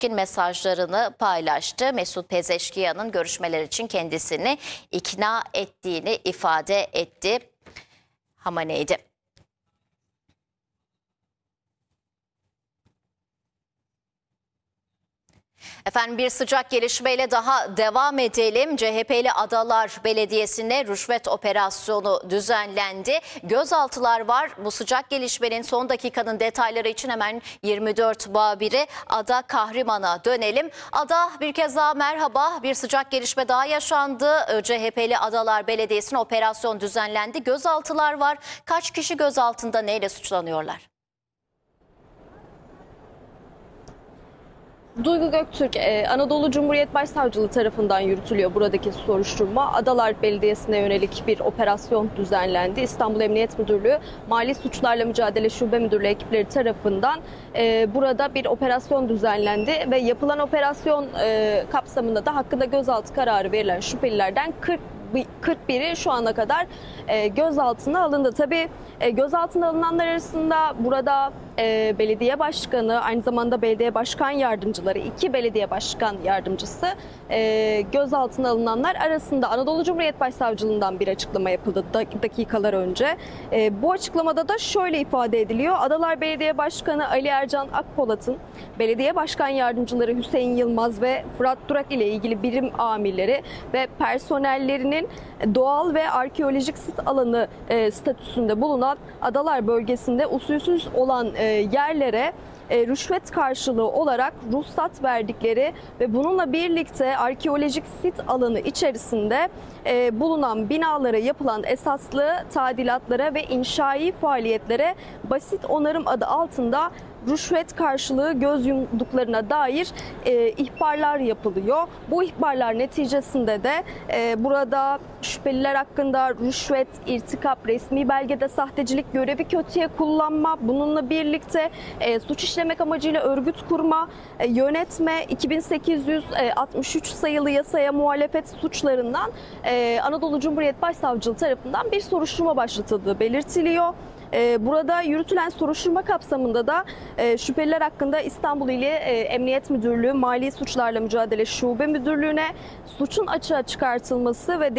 mesajlarını paylaştı. Mesut Pezeşkiyan'ın görüşmeler için kendisini ikna ettiğini ifade etti. Hamaneydi. Efendim bir sıcak gelişmeyle daha devam edelim. CHP'li Adalar Belediyesi'nde rüşvet operasyonu düzenlendi. Gözaltılar var. Bu sıcak gelişmenin son dakikanın detayları için hemen 24 muhabiri Ada Kahraman'a dönelim. Ada, bir kez daha merhaba. Bir sıcak gelişme daha yaşandı. CHP'li Adalar Belediyesi'ne operasyon düzenlendi. Gözaltılar var. Kaç kişi gözaltında, neyle suçlanıyorlar? Duygu Göktürk, Anadolu Cumhuriyet Başsavcılığı tarafından yürütülüyor buradaki soruşturma. Adalar Belediyesi'ne yönelik bir operasyon düzenlendi. İstanbul Emniyet Müdürlüğü Mali Suçlarla Mücadele Şube Müdürlüğü ekipleri tarafından burada bir operasyon düzenlendi ve yapılan operasyon kapsamında da hakkında gözaltı kararı verilen şüphelilerden 41'i şu ana kadar gözaltına alındı. Tabii gözaltına alınanlar arasında burada belediye başkanı, aynı zamanda belediye başkan yardımcıları, 2 belediye başkan yardımcısı gözaltına alınanlar arasında. Anadolu Cumhuriyet Başsavcılığından bir açıklama yapıldı dakikalar önce. Bu açıklamada da şöyle ifade ediliyor. Adalar Belediye Başkanı Ali Ercan Akpolat'ın belediye başkan yardımcıları Hüseyin Yılmaz ve Fırat Durak ile ilgili birim amirleri ve personellerinin doğal ve arkeolojik sit alanı statüsünde bulunan Adalar bölgesinde usulsüz olan yerlere rüşvet karşılığı olarak ruhsat verdikleri ve bununla birlikte arkeolojik sit alanı içerisinde bulunan binalara yapılan esaslı tadilatlara ve inşai faaliyetlere basit onarım adı altında rüşvet karşılığı göz yumduklarına dair ihbarlar yapılıyor. Bu ihbarlar neticesinde de burada şüpheliler hakkında rüşvet, irtikap, resmi belgede sahtecilik, görevi kötüye kullanma, bununla birlikte suç işlemek amacıyla örgüt kurma, yönetme, 2863 sayılı yasaya muhalefet suçlarından Anadolu Cumhuriyet Başsavcılığı tarafından bir soruşturma başlatıldığı belirtiliyor. Burada yürütülen soruşturma kapsamında da şüpheliler hakkında İstanbul İli Emniyet Müdürlüğü Mali Suçlarla Mücadele Şube Müdürlüğü'ne suçun açığa çıkartılması ve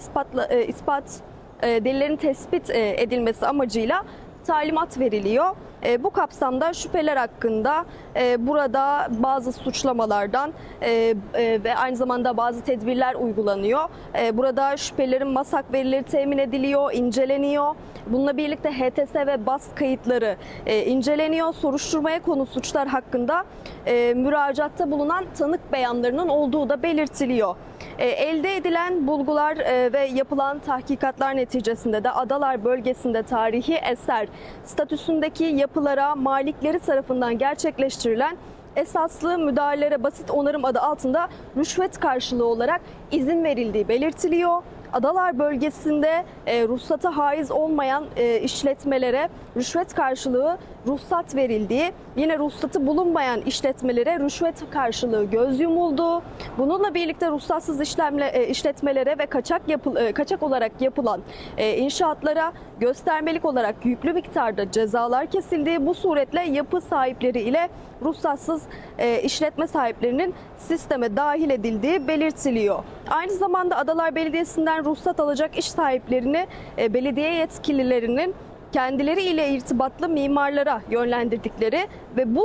delillerin tespit edilmesi amacıyla talimat veriliyor. Bu kapsamda şüpheliler hakkında burada bazı suçlamalardan ve aynı zamanda bazı tedbirler uygulanıyor. Burada şüphelilerin masak verileri temin ediliyor, inceleniyor. Bununla birlikte HTS ve BAS kayıtları inceleniyor. Soruşturmaya konu suçlar hakkında müracaatta bulunan tanık beyanlarının olduğu da belirtiliyor. Elde edilen bulgular ve yapılan tahkikatlar neticesinde de Adalar bölgesinde tarihi eser statüsündeki yapılara malikleri tarafından gerçekleştirilen esaslı müdahalelere basit onarım adı altında rüşvet karşılığı olarak izin verildiği belirtiliyor. Adalar bölgesinde ruhsata haiz olmayan işletmelere rüşvet karşılığı ruhsat verildiği, yine ruhsatı bulunmayan işletmelere rüşvet karşılığı göz yumuldu. Bununla birlikte ruhsatsız işletmelere ve kaçak olarak yapılan inşaatlara göstermelik olarak yüklü miktarda cezalar kesildiği, bu suretle yapı sahipleri ile ruhsatsız işletme sahiplerinin sisteme dahil edildiği belirtiliyor. Aynı zamanda Adalar Belediyesi'nden ruhsat alacak iş sahiplerini belediye yetkililerinin kendileri ile irtibatlı mimarlara yönlendirdikleri ve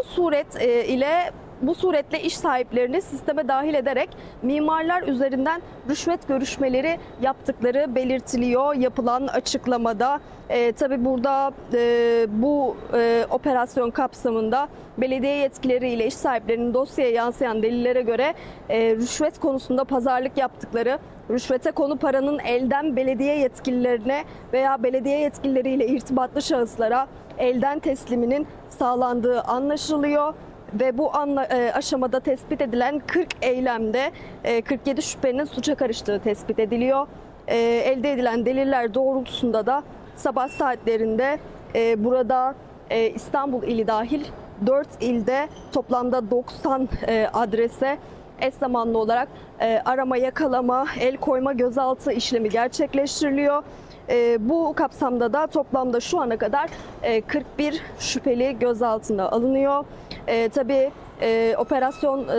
bu suretle iş sahiplerini sisteme dahil ederek mimarlar üzerinden rüşvet görüşmeleri yaptıkları belirtiliyor yapılan açıklamada. Tabii burada bu operasyon kapsamında belediye yetkilileriyle iş sahiplerinin dosyaya yansıyan delillere göre rüşvet konusunda pazarlık yaptıkları, rüşvete konu paranın elden belediye yetkililerine veya belediye yetkilileriyle irtibatlı şahıslara elden tesliminin sağlandığı anlaşılıyor. Ve bu aşamada tespit edilen 40 eylemde 47 şüphelinin suça karıştığı tespit ediliyor. Elde edilen deliller doğrultusunda da sabah saatlerinde burada İstanbul ili dahil 4 ilde toplamda 90 adrese eş zamanlı olarak arama, yakalama, el koyma, gözaltı işlemi gerçekleştiriliyor. Bu kapsamda da toplamda şu ana kadar 41 şüpheli gözaltına alınıyor. Tabii operasyon